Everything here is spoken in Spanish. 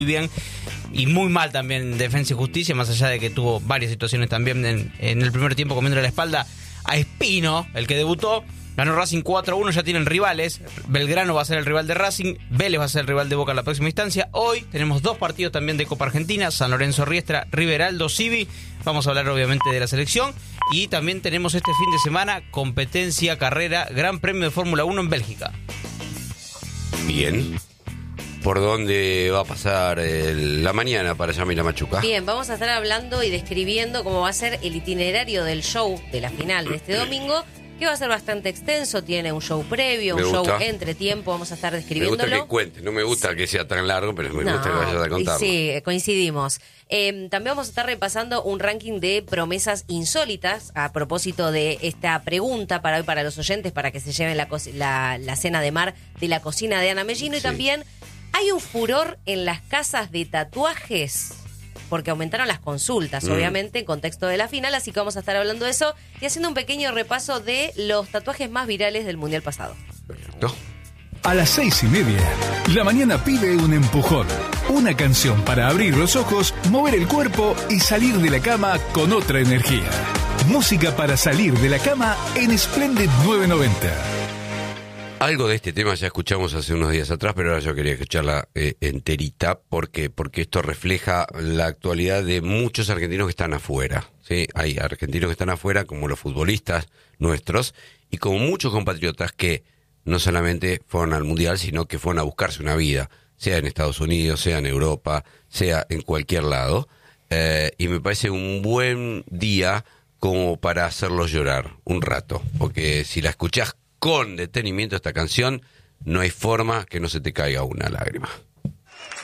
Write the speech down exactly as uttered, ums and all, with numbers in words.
bien y muy mal también Defensa y Justicia, más allá de que tuvo varias situaciones también en, en el primer tiempo comiéndole la espalda a Espino, el que debutó. Ganó Racing cuatro a uno, ya tienen rivales. Belgrano va a ser el rival de Racing, Vélez va a ser el rival de Boca en la próxima instancia. Hoy tenemos dos partidos también de Copa Argentina, San Lorenzo Riestra, Riveraldo Civi. Vamos a hablar obviamente de la selección. Y también tenemos este fin de semana competencia, carrera, Gran Premio de Fórmula uno en Bélgica. Bien. ¿Por dónde va a pasar el, la mañana para Yamila Machuca? Bien, vamos a estar hablando y describiendo cómo va a ser el itinerario del show de la final de este domingo, que va a ser bastante extenso, tiene un show previo, Me un gusta. show entre tiempo, vamos a estar Me describiéndolo. gusta que cuente, no me gusta Sí. que sea tan largo, pero me No, gusta que vayas a contarlo. Sí, coincidimos. Eh, también vamos a estar repasando un ranking de promesas insólitas a propósito de esta pregunta para hoy para los oyentes, para que se lleven la, co- la, la cena de mar de la cocina de Ana Mellino. Y Sí. también hay un furor en las casas de tatuajes, porque aumentaron las consultas, Mm. obviamente, en contexto de la final, así que vamos a estar hablando de eso y haciendo un pequeño repaso de los tatuajes más virales del Mundial pasado. Perfecto. A las seis y media, la mañana pide un empujón. Una canción para abrir los ojos, mover el cuerpo y salir de la cama con otra energía. Música para salir de la cama en Splendid nueve noventa. Algo de este tema ya escuchamos hace unos días atrás, pero ahora yo quería escucharla eh, enterita, porque porque esto refleja la actualidad de muchos argentinos que están afuera. ¿Sí? Hay argentinos que están afuera, como los futbolistas nuestros, y como muchos compatriotas que no solamente fueron al Mundial, sino que fueron a buscarse una vida, sea en Estados Unidos, sea en Europa, sea en cualquier lado. Eh, y me parece un buen día como para hacerlos llorar un rato, porque si la escuchás con detenimiento esta canción, no hay forma que no se te caiga una lágrima.